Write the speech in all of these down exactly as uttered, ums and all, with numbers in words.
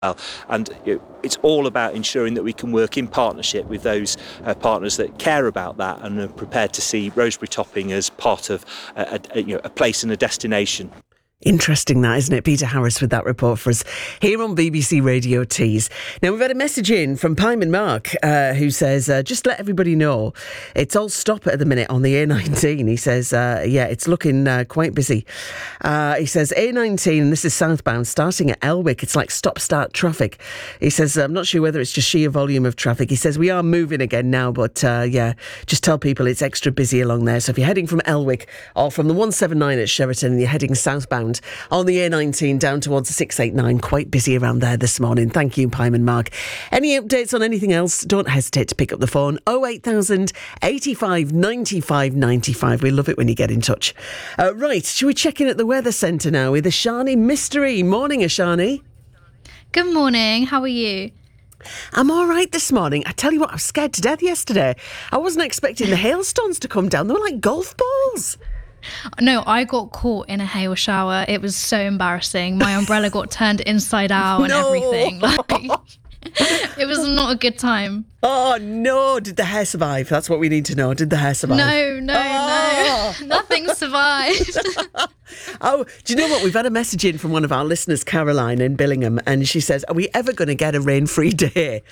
And it's all about ensuring that we can work in partnership with those uh, partners that care about that and are prepared to see Rosebery Topping as part of a, a, you know, a place and a destination. Interesting that, isn't it? Peter Harris with that report for us here on B B C Radio Tees. Now, we've had a message in from Pyman Mark uh, who says, uh, just let everybody know, it's all stop at the minute on the A nineteen. He says, uh, yeah, it's looking uh, quite busy. Uh, he says, A nineteen, and this is southbound, starting at Elwick, it's like stop-start traffic. He says, I'm not sure whether it's just sheer volume of traffic. He says, we are moving again now, but uh, yeah, just tell people it's extra busy along there. So if you're heading from Elwick or from the one seventy-nine at Sheraton and you're heading southbound on the A nineteen down towards the six eighty-nine, quite busy around there this morning. Thank you, Pyman Mark. Any updates on anything else? Don't hesitate to pick up the phone. oh eight thousand, eighty-five, ninety-five, ninety-five. We love it when you get in touch. Uh, right, should we check in at the weather centre now with Ashani Mystery? Morning, Ashani. Good morning. How are you? I'm all right this morning. I tell you what, I was scared to death yesterday. I wasn't expecting the hailstones to come down. They were like golf balls. No, I got caught in a hail shower. It was so embarrassing. My umbrella got turned inside out and no. everything. Like, it was not a good time. Oh, no. Did the hair survive? That's what we need to know. Did the hair survive? No, no, oh. no. Nothing survived. Oh, do you know what? We've had a message in from one of our listeners, Caroline in Billingham, and she says, are we ever going to get a rain-free day?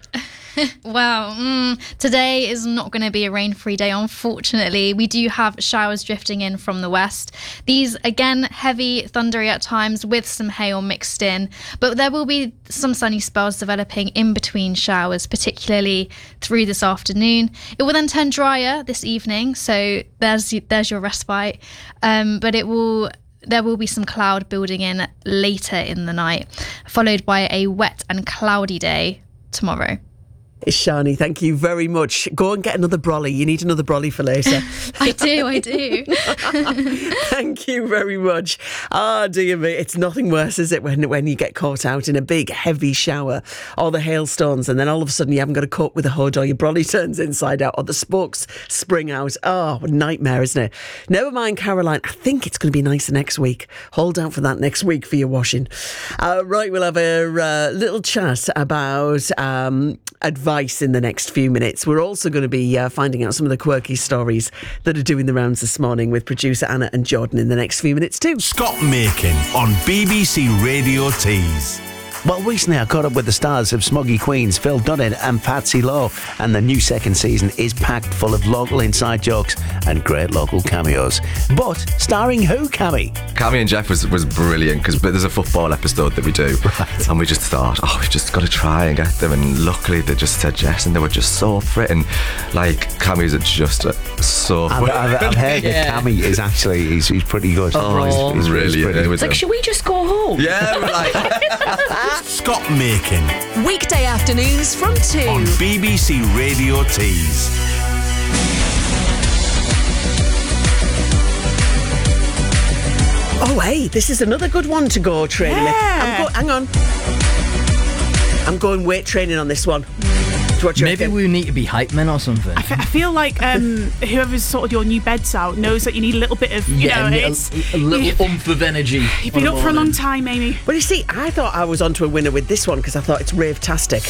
Well, mm, today is not going to be a rain-free day, unfortunately. We do have showers drifting in from the west. These, again, heavy, thundery at times with some hail mixed in. But there will be some sunny spells developing in between showers, particularly through this afternoon. It will then turn drier this evening, so there's there's your respite. Um, but it will... There will be some cloud building in later in the night, followed by a wet and cloudy day tomorrow. Shani, thank you very much. Go and get another brolly. You need another brolly for later. I do, I do. Thank you very much. Ah, oh, dear me. It's nothing worse, is it, when when you get caught out in a big, heavy shower or the hailstones and then all of a sudden you haven't got a coat with a hood or your brolly turns inside out or the spokes spring out. Oh, nightmare, isn't it? Never mind, Caroline. I think it's going to be nicer next week. Hold out for that next week for your washing. Uh, right, we'll have a uh, little chat about um, advice in the next few minutes. We're also going to be uh, finding out some of the quirky stories that are doing the rounds this morning with producer Anna and Jordan in the next few minutes too. Scott Makin on B B C Radio Tees. Well, recently I caught up with the stars of Smoggy Queens, Phil Dunnan and Patsy Law, and the new second season is packed full of local inside jokes and great local cameos. But starring who, Cammy? Cammy and Jeff was, was brilliant because there's a football episode that we do, right. And we just thought, oh, we've just got to try and get them, and luckily they just said yes, and they were just so up for it, and like Cammy's just uh, so I've, I've, I've heard yeah. that Cammy is actually he's, he's pretty good. Oh, he's, he's really he's pretty it was like, should we just go home? Yeah, we're like Scott Makin weekday afternoons from two on B B C Radio Tees. Oh, hey, this is another good one to go training. Yeah. I'm go- hang on. I'm going weight training on this one. What Maybe reckon? We need to be hype men or something. I, f- I feel like um, whoever's sorted your new beds out knows that you need a little bit of, you yeah, know, a, it's, a, a little oomph of energy. You've been up for a long time, Amy. Well, you see, I thought I was onto a winner with this one because I thought it's rave-tastic.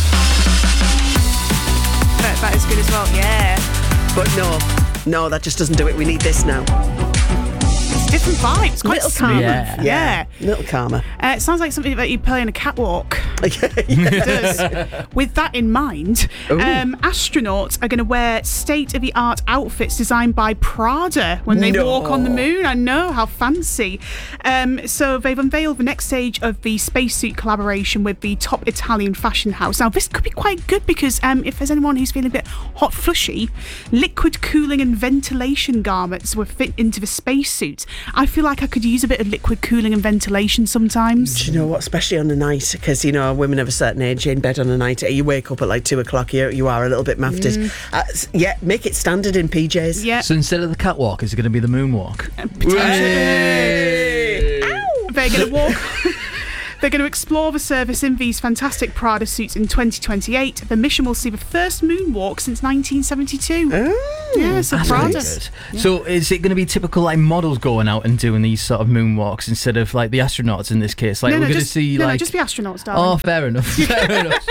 That, that is good as well, yeah. But no, no, that just doesn't do it. We need this now. Different vibes, quite little smooth. calmer. Yeah. yeah, little calmer. Uh, it sounds like something that you play on a catwalk. It does. With that in mind, um, astronauts are going to wear state-of-the-art outfits designed by Prada when they no. walk on the moon. I know, how fancy. Um, so they've unveiled the next stage of the spacesuit collaboration with the top Italian fashion house. Now, this could be quite good because um, if there's anyone who's feeling a bit hot flushy, liquid cooling and ventilation garments will fit into the spacesuit. I feel like I could use a bit of liquid cooling and ventilation sometimes. Do you know what? Especially on a night, because, you know, women of a certain age in bed on a night, you wake up at like two o'clock, you, you are a little bit mafted. Mm. Uh, yeah, make it standard in P Js. Yeah. So instead of the catwalk, is it going to be the moonwalk? Uh, potentially. Hey. Ow! They're going to walk... They're going to explore the service in these fantastic Prada suits in twenty twenty-eight. The mission will see the first moonwalk since nineteen seventy-two. Oh, yeah, so That's Prada. really good. Yeah. So is it going to be typical like models going out and doing these sort of moonwalks instead of like the astronauts in this case? Like no, we're no, going to just, see no, like no, just the astronauts, darling. Oh, fair enough. Fair enough.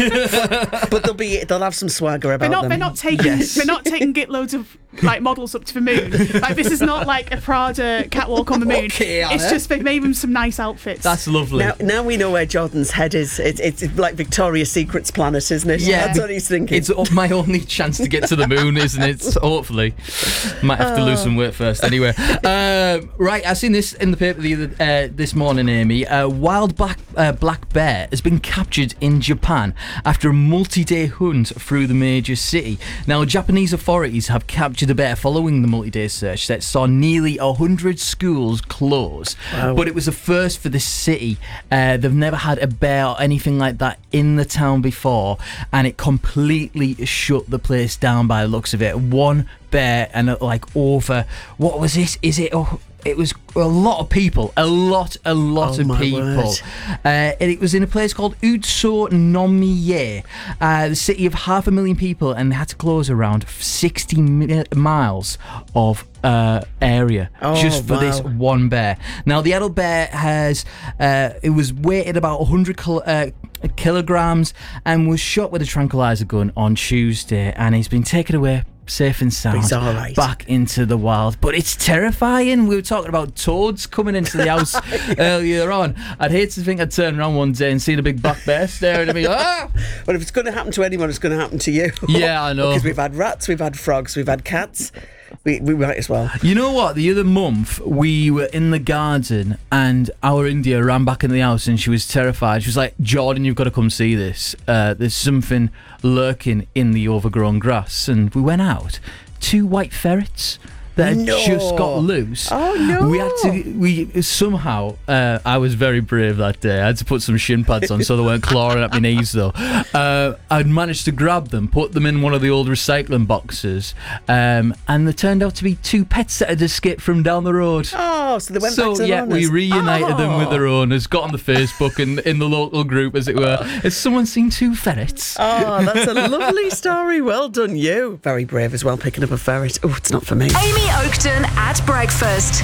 but they'll be they'll have some swagger about They're not. them. They're not taking. Yes. They're not taking get loads of like models up to the moon. Like this is not like a Prada catwalk on the moon. Okay, it's Anna. just they've made them some nice outfits. That's lovely. Now, now we know where Jordan's head is. It's, it's like Victoria's Secret's planet, isn't it? Yeah, That's what he's thinking. It's o- my only chance to get to the moon, isn't it? So hopefully, might have to lose some weight first. Anyway, um, right. I seen this in the paper the other, uh, this morning, Amy. A wild black uh, black bear has been captured in Japan after a multi-day hunt through the major city. Now, Japanese authorities have captured a bear following the multi-day search that saw nearly a hundred schools close. Wow. But it was a first for this city. Uh, they've never had a bear or anything like that in the town before, and it completely shut the place down by the looks of it. One bear and uh, like over, what was this? Is it? Oh, it was a lot of people, a lot, a lot Oh, of my people. word. Uh, and it was in a place called Utsu Nomiye, uh, the city of half a million people, and they had to close around sixty mi- miles of uh, area Oh, just for this wow. one bear. Now, the adult bear has, uh, it was weighted about one hundred kil- uh, kilograms and was shot with a tranquilizer gun on Tuesday, and he's been taken away safe and sound He's all right. back into the wild. But it's terrifying. We were talking about toads coming into the house earlier on. I'd hate to think I'd turn around one day and see a big black bear staring at me. Ah! But if it's going to happen to anyone, it's going to happen to you. Yeah, I know. Because we've had rats, we've had frogs, we've had cats. We, we might as well. You know what? The other month we were in the garden and our India ran back into the house and she was terrified. She was like, Jordan, you've got to come see this. Uh, there's something lurking in the overgrown grass. And we went out. Two white ferrets that had No. just got loose. Oh, no. We had to, we somehow, uh, I was very brave that day. I had to put some shin pads on so they weren't clawing at my knees though. Uh, I'd managed to grab them, put them in one of the old recycling boxes, um, and they turned out to be two pets that had escaped from down the road. Oh, so they went So back to the yeah, we owners. reunited them with Oh. their owners, got on the Facebook and in the local group, as it were. Has someone seen two ferrets? Oh, that's a lovely story. Well done, you. Very brave as well, picking up a ferret. Oh, it's not for me. Amy Oakton at breakfast.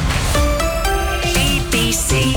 B B C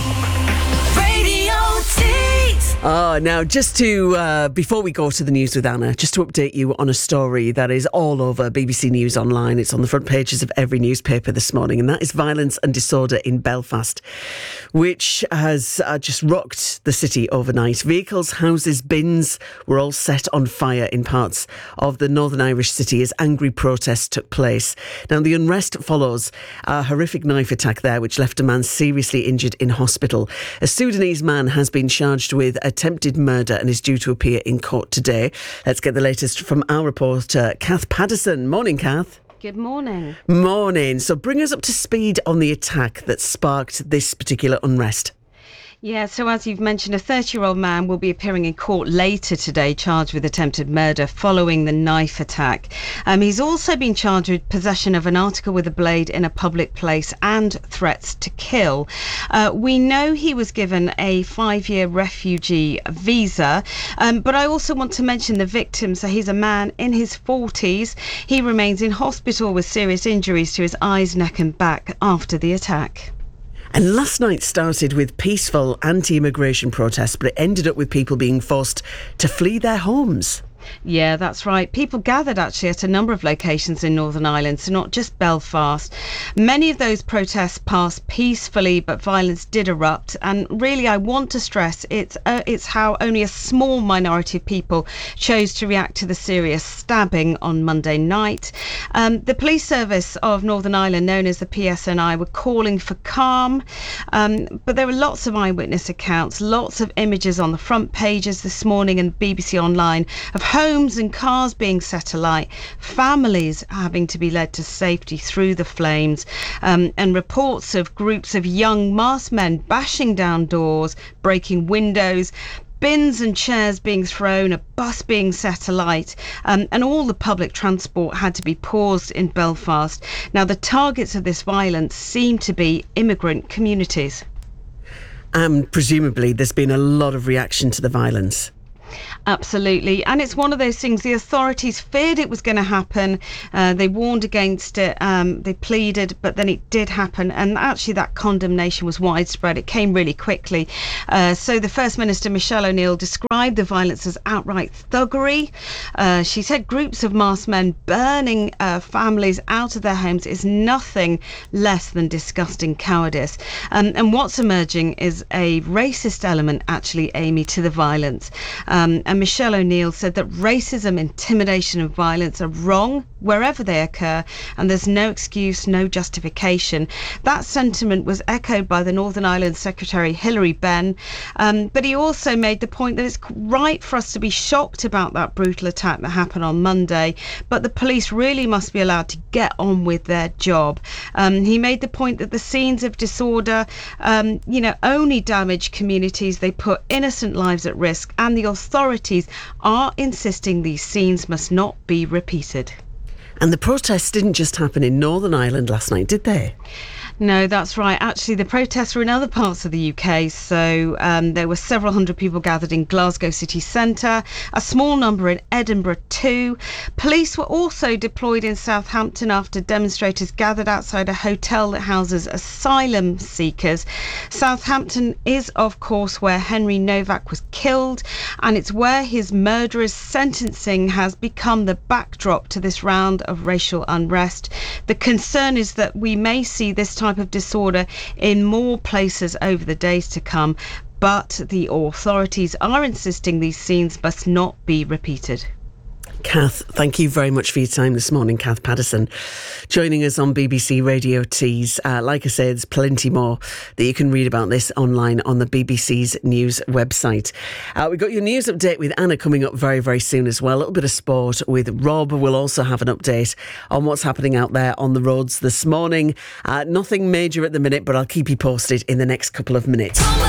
Radio Tees. Oh, now just to, uh, before we go to the news with Anna, just to update you on a story that is all over B B C News Online. It's on the front pages of every newspaper this morning, and that is violence and disorder in Belfast, which has uh, just rocked the city overnight. Vehicles, houses, bins were all set on fire in parts of the Northern Irish city as angry protests took place. Now, the unrest follows a horrific knife attack there, which left a man seriously injured in hospital. A Sudanese man has been charged with attempted murder and is due to appear in court today. Let's get the latest from our reporter, Kath Paddison. Morning, Kath. Good morning. Morning. So bring us up to speed on the attack that sparked this particular unrest. Yeah, so as you've mentioned, a thirty-year-old man will be appearing in court later today, charged with attempted murder following the knife attack. Um, he's also been charged with possession of an article with a blade in a public place and threats to kill. Uh, we know he was given a five-year refugee visa, um, but I also want to mention the victim. So he's a man in his forties. He remains in hospital with serious injuries to his eyes, neck and back after the attack. And last night started with peaceful anti-immigration protests, but it ended up with people being forced to flee their homes. Yeah, that's right. People gathered actually at a number of locations in Northern Ireland, so not just Belfast. Many of those protests passed peacefully, but violence did erupt. And really, I want to stress it's uh, it's how only a small minority of people chose to react to the serious stabbing on Monday night. Um, the police service of Northern Ireland, known as the P S N I, were calling for calm, um, but there were lots of eyewitness accounts, lots of images on the front pages this morning and B B C Online of homes and cars being set alight, families having to be led to safety through the flames, um, and reports of groups of young masked men bashing down doors, breaking windows, bins and chairs being thrown, a bus being set alight, um, and all the public transport had to be paused in Belfast. Now, the targets of this violence seem to be immigrant communities. And presumably there's been a lot of reaction to the violence. Absolutely. And it's one of those things, the authorities feared it was going to happen. Uh, they warned against it. Um, they pleaded, but then it did happen. And actually that condemnation was widespread. It came really quickly. Uh, so the First Minister, Michelle O'Neill, described the violence as outright thuggery. Uh, she said groups of masked men burning uh, families out of their homes is nothing less than disgusting cowardice. Um, and what's emerging is a racist element, actually, Amy, to the violence. Um, and Michelle O'Neill said that racism, intimidation and violence are wrong wherever they occur, and there's no excuse, no justification. That sentiment was echoed by the Northern Ireland Secretary Hilary Benn, um, but he also made the point that it's right for us to be shocked about that brutal attack that happened on Monday, but the police really must be allowed to get on with their job. Um, he made the point that the scenes of disorder, um, you know, only damage communities, they put innocent lives at risk, and the authorities are insisting these scenes must not be repeated. And the protests didn't just happen in Northern Ireland last night, did they? No, that's right. Actually, the protests were in other parts of the U K. So um, there were several hundred people gathered in Glasgow city centre, a small number in Edinburgh too. Police were also deployed in Southampton after demonstrators gathered outside a hotel that houses asylum seekers. Southampton is, of course, where Henry Novak was killed, and it's where his murderer's sentencing has become the backdrop to this round of racial unrest. The concern is that we may see this type of disorder in more places over the days to come, but the authorities are insisting these scenes must not be repeated. Kath, thank you very much for your time this morning. Kath Paddison joining us on B B C Radio Tees. Uh, like I say, there's plenty more that you can read about this online on the B B C's news website. Uh, we've got your news update with Anna coming up very, very soon as well. A little bit of sport with Rob. We'll also have an update on what's happening out there on the roads this morning. Uh, nothing major at the minute, but I'll keep you posted in the next couple of minutes.